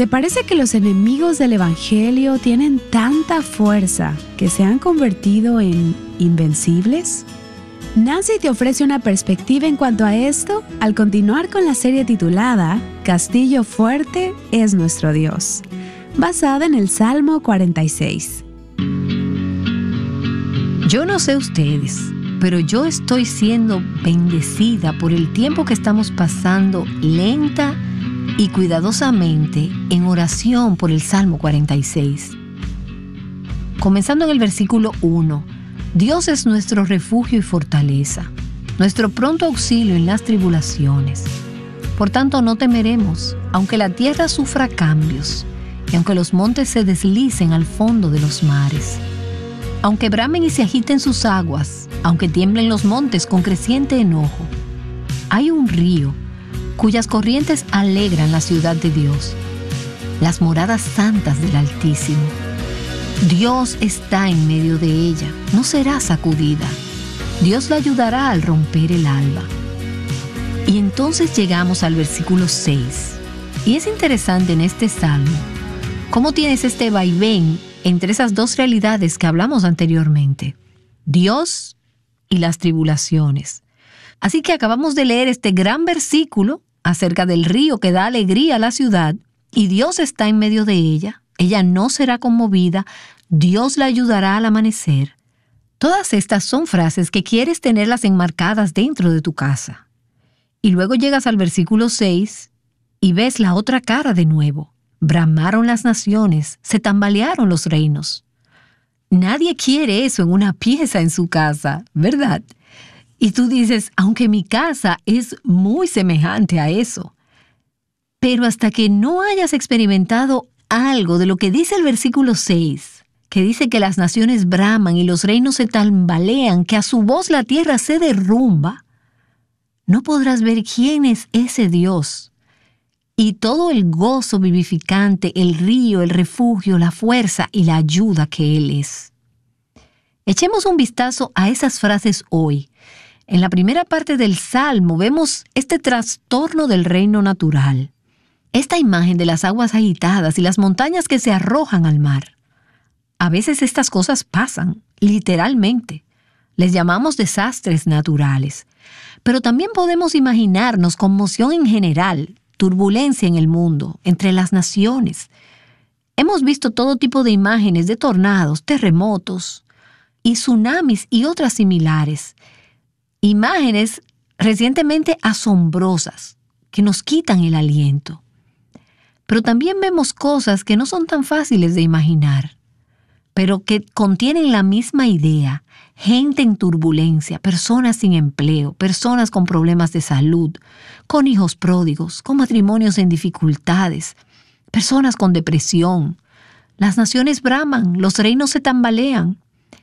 ¿Te parece que los enemigos del Evangelio tienen tanta fuerza que se han convertido en invencibles? Nancy te ofrece una perspectiva en cuanto a esto al continuar con la serie titulada Castillo Fuerte es nuestro Dios, basada en el Salmo 46. Yo no sé ustedes, pero yo estoy siendo bendecida por el tiempo que estamos pasando lenta y cuidadosamente en oración por el Salmo 46. Comenzando en el versículo 1, Dios es nuestro refugio y fortaleza, nuestro pronto auxilio en las tribulaciones. Por tanto, no temeremos, aunque la tierra sufra cambios, y aunque los montes se deslicen al fondo de los mares. Aunque bramen y se agiten sus aguas, aunque tiemblen los montes con creciente enojo. Hay un río cuyas corrientes alegran la ciudad de Dios, las moradas santas del Altísimo. Dios está en medio de ella, no será sacudida. Dios la ayudará al romper el alba. Y entonces llegamos al versículo 6. Y es interesante en este salmo cómo tienes este vaivén entre esas dos realidades que hablamos anteriormente, Dios y las tribulaciones. Así que acabamos de leer este gran versículo acerca del río que da alegría a la ciudad, y Dios está en medio de ella. Ella no será conmovida, Dios la ayudará al amanecer. Todas estas son frases que quieres tenerlas enmarcadas dentro de tu casa. Y luego llegas al versículo 6 y ves la otra cara de nuevo. Bramaron las naciones, se tambalearon los reinos. Nadie quiere eso en una pieza en su casa, ¿verdad? Y tú dices, aunque mi casa es muy semejante a eso. Pero hasta que no hayas experimentado algo de lo que dice el versículo 6, que dice que las naciones braman y los reinos se tambalean, que a su voz la tierra se derrumba, no podrás ver quién es ese Dios. Y todo el gozo vivificante, el río, el refugio, la fuerza y la ayuda que Él es. Echemos un vistazo a esas frases hoy. En la primera parte del Salmo vemos este trastorno del reino natural. Esta imagen de las aguas agitadas y las montañas que se arrojan al mar. A veces estas cosas pasan, literalmente. Les llamamos desastres naturales. Pero también podemos imaginarnos conmoción en general, turbulencia en el mundo, entre las naciones. Hemos visto todo tipo de imágenes de tornados, terremotos y tsunamis y otras similares. Imágenes recientemente asombrosas que nos quitan el aliento. Pero también vemos cosas que no son tan fáciles de imaginar, pero que contienen la misma idea. Gente en turbulencia, personas sin empleo, personas con problemas de salud, con hijos pródigos, con matrimonios en dificultades, personas con depresión. Las naciones braman, los reinos se tambalean.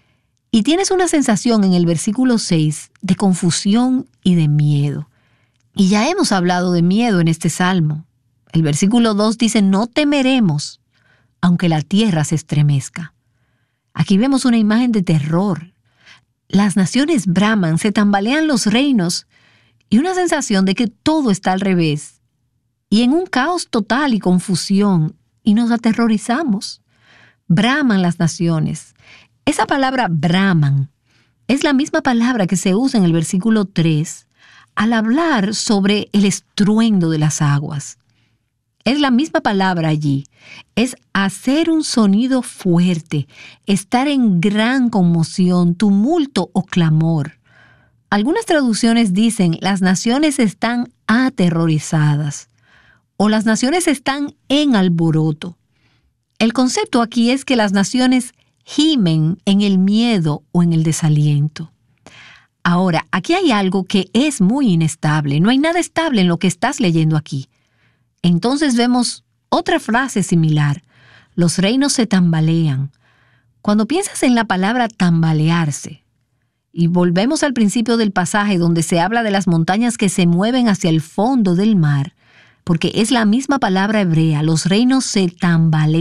Y tienes una sensación en el versículo 6 de confusión y de miedo. Y ya hemos hablado de miedo en este salmo. El versículo 2 dice, no temeremos, aunque la tierra se estremezca. Aquí vemos una imagen de terror. Las naciones braman, se tambalean los reinos y una sensación de que todo está al revés. Y en un caos total y confusión, y nos aterrorizamos. Braman las naciones. Esa palabra braman es la misma palabra que se usa en el versículo 3 al hablar sobre el estruendo de las aguas. Es la misma palabra allí. Es hacer un sonido fuerte, estar en gran conmoción, tumulto o clamor. Algunas traducciones dicen, las naciones están aterrorizadas o las naciones están en alboroto. El concepto aquí es que las naciones gimen en el miedo o en el desaliento. Ahora, aquí hay algo que es muy inestable. No hay nada estable en lo que estás leyendo aquí. Entonces vemos otra frase similar. Los reinos se tambalean. Cuando piensas en la palabra tambalearse, y volvemos al principio del pasaje donde se habla de las montañas que se mueven hacia el fondo del mar, porque es la misma palabra hebrea, los reinos se tambalean.